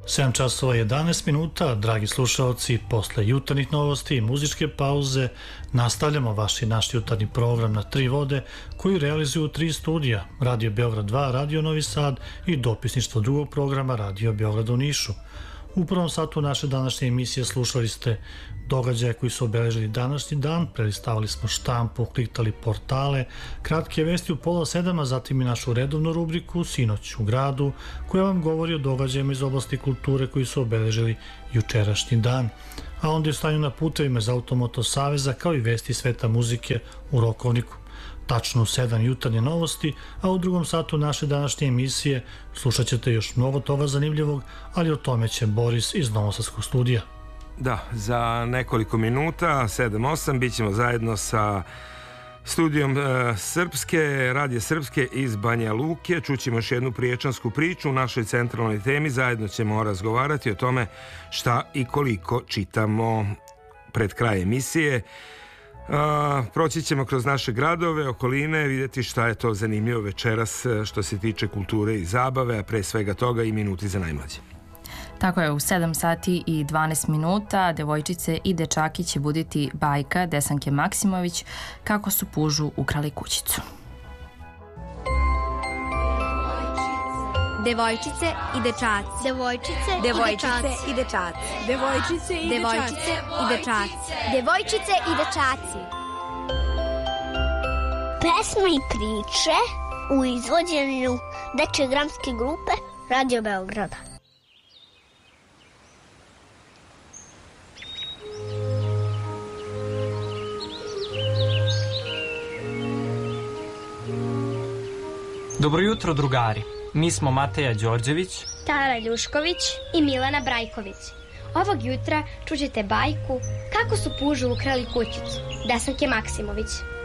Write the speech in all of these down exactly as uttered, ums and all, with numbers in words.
sedam časova i jedanaest minuta, dragi slušalci, posle jutarnjih novosti i muzičke pauze nastavljamo vaš i naš jutarnji program na tri vode koji realizuju tri studija, Radio Beograd dva, Radio Novi Sad i dopisništvo drugog programa Radio Beograd u Nišu. U prvom satu naše današnje emisije slušali ste događaje koji su obeležili današnji dan, prelistavali smo štampu, kliktali portale, kratke vesti u pola sedam, a zatim i našu redovnu rubriku Sinoć u gradu, koja vam govori o događajima iz oblasti kulture koji su obeležili jučerašnji dan. A onda je stanju na putevima iz Automoto Saveza, kao i vesti sveta muzike u Rokovniku. Tačno u sedam jutarnje novosti, a u drugom satu naše današnje emisije slušat ćete još mnogo toga zanimljivog, ali o tome će Boris iz Novosadskog studija. Da, za nekoliko minuta, sedam osam, bit ćemo zajedno sa studijom e, Srpske, Radije Srpske iz Banja Luke. Čućemo još jednu priječansku priču u našoj centralnoj temi. Zajedno ćemo razgovarati o tome šta i koliko čitamo pred kraj emisije. Uh, proći ćemo kroz naše gradove, okoline, vidjeti šta je to zanimljivo večeras što se tiče kulture i zabave, a pre svega toga i minuti za najmlađe. Tako je, u sedam sati i dvanaest minuta devojčice i dečaki će buditi bajka Desanke Maksimović kako su pužu ukrali kućicu. Devojčice i dečaci. Devojčice, Devojčice i dečaci. Devojčice i Devojčice i dečaci. Devojčice i dečaci. Pesme i priče u izvođenju dečje dramske grupe Radio Beograda. Dobro jutro, drugari. Mi smo Mateja Đorđević, Tara Ljušković i Milana Brajković. Ovog jutra čućete bajku Kako su pužu ukrali kućicu Desanke Maksimović.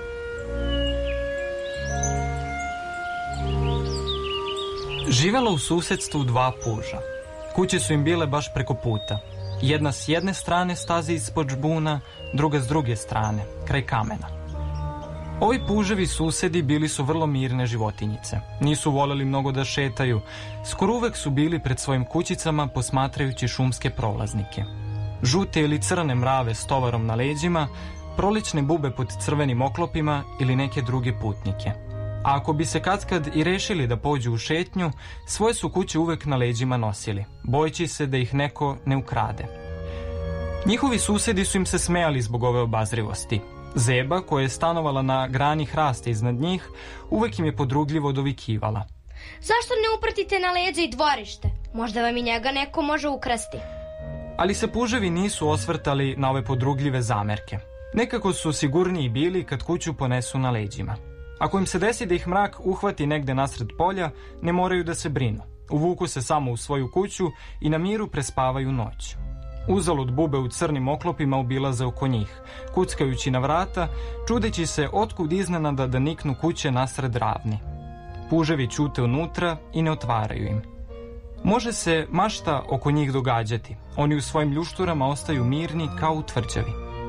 živela u susedstvu dva puža. Kuće su im bile baš preko puta. Jedna s jedne strane staze ispod žbuna, druga s druge strane, kraj kamena. Ovi puževi susedi bili su vrlo mirne životinjice. Nisu voljeli mnogo da šetaju. Skoro uvek su bili pred svojim kućicama posmatrajući šumske prolaznike. Žute ili crne mrave s tovarom na leđima, prolične bube pod crvenim oklopima ili neke druge putnike. A ako bi se katkad i rešili da pođu u šetnju, svoje su kuće uvek na leđima nosili, bojeći se da ih neko ne ukrade. Njihovi susedi su im se smejali zbog ove obazrivosti. Zeba, koja je stanovala na grani hrasta iznad njih, uvek im je podrugljivo dovikivala. Zašto ne upratite na leđa i dvorište? Možda vam i njega neko može ukrasti. Ali se puževi nisu osvrtali na ove podrugljive zamerke. Nekako su sigurniji bili kad kuću ponesu na leđima. Ako im se desi da ih mrak uhvati negde nasred polja, ne moraju da se brinu. Uvuku se samo u svoju kuću i na miru prespavaju noć. Uzalud bube u crnim oklopima obilaze oko njih, kuckajući na vrata, čudeći se otkud iznenada da niknu kuće nasred ravni. Puževi ćute unutra i ne otvaraju im. Može se mašta oko njih događati. Oni u svojim ljušturama ostaju mirni kao u tvrđavi.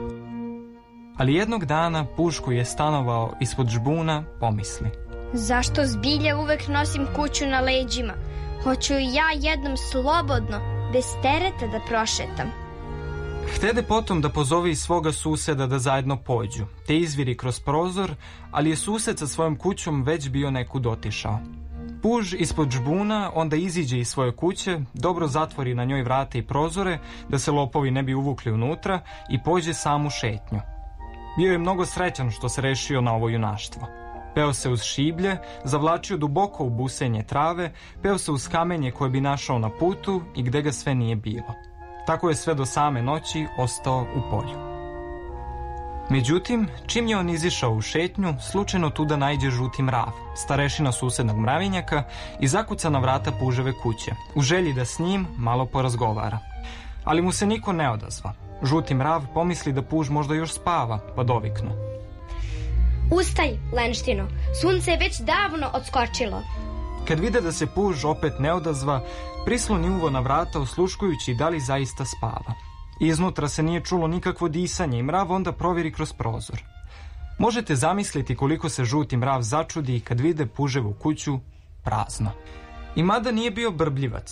Ali jednog dana puž koji je stanovao ispod žbuna pomisli: Zašto zbilja uvek nosim kuću na leđima? Hoću i ja jednom slobodno, bez tereta da prošetam. Htede potom da pozove i svoga suseda da zajedno pođu, te izviri kroz prozor, ali je sused sa svojom kućom već bio nekud otišao. Puž ispod žbuna onda iziđe iz svoje kuće, dobro zatvori na njoj vrata i prozore, da se lopovi ne bi uvukli unutra, i pođe sam u šetnju. Bio je mnogo srećan što se rešio na ovo junaštvo. Peo se uz šiblje, zavlačio duboko u busenje trave, peo se uz kamenje koje bi našao na putu i gde ga sve nije bilo. Tako je sve do same noći ostao u polju. Međutim, čim je on izišao u šetnju, slučajno tuda naiđe žuti mrav, starešina susednog mravinjaka, i zakuca na vrata puževe kuće, u želji da s njim malo porazgovara. Ali mu se niko ne odazva. Žuti mrav pomisli da puž možda još spava, pa doviknu: Ustaj, lenštino, sunce je već davno odskočilo. Kad vide da se puž opet ne odazva, prisloni uvo na vrata osluškujući da li zaista spava. Iznutra se nije čulo nikakvo disanje i mrav onda provjeri kroz prozor. Možete zamisliti koliko se žuti mrav začudi kad vide puževu kuću prazno. I mada nije bio brbljivac,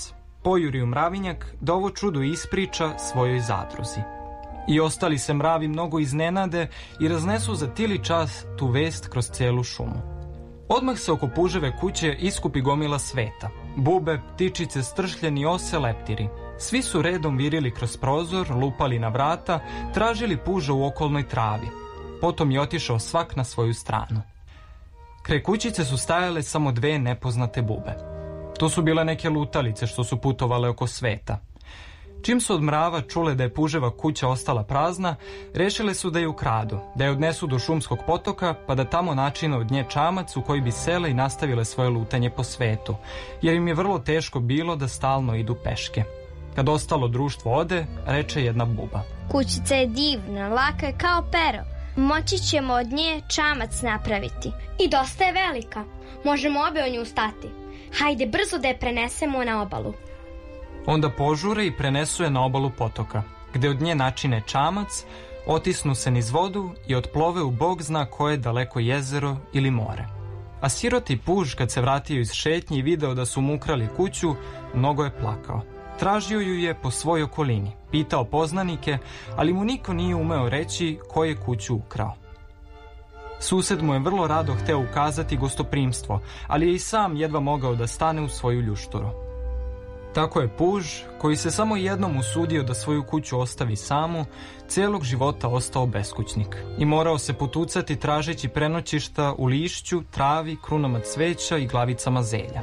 pojuri u mravinjak da ovo čudo ispriča svojoj zadruzi. I ostali se mravi mnogo iznenade i raznesu za tili čas tu vest kroz celu šumu. Odmah se oko puževe kuće iskupi gomila sveta. Bube, ptičice, stršljeni, ose, leptiri. Svi su redom virili kroz prozor, lupali na vrata, tražili puža u okolnoj travi. Potom je otišao svak na svoju stranu. Kraj kućice su stajale samo dve nepoznate bube. To su bile neke lutalice što su putovale oko sveta. Čim su od mrava čule da je puževa kuća ostala prazna, rešile su da je ukradu, da je odnesu do šumskog potoka, pa da tamo načine od nje čamac u koji bi sele i nastavile svoje lutanje po svetu, jer im je vrlo teško bilo da stalno idu peške. Kad ostalo društvo ode, reče jedna buba. Kućica je divna, laka je kao pero. Moći ćemo od nje čamac napraviti. I dosta je velika. Možemo obe o nju stati. Hajde brzo da je prenesemo na obalu. Onda požure i prenesu je na obalu potoka, gde od nje načine čamac, otisnu se niz vodu i otplove u bog zna koje daleko jezero ili more. A siroti puž, kad se vratio iz šetnje i video da su mu ukrali kuću, mnogo je plakao. Tražio ju je po svoj okolini, pitao poznanike, ali mu niko nije umeo reći ko je kuću ukrao. Sused mu je vrlo rado hteo ukazati gostoprimstvo, ali je i sam jedva mogao da stane u svoju ljušturu. Tako je puž, koji se samo jednom usudio da svoju kuću ostavi samu, celog života ostao beskućnik i morao se potucati tražeći prenoćišta u lišću, travi, krunama cveća i glavicama zelja.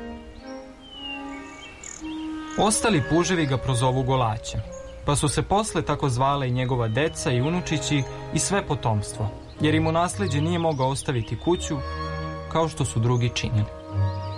Ostali puževi ga prozovu Golaćem, pa su se posle tako zvale i njegova deca i unučići i sve potomstvo, jer im u nasleđe nije mogao ostaviti kuću kao što su drugi činili.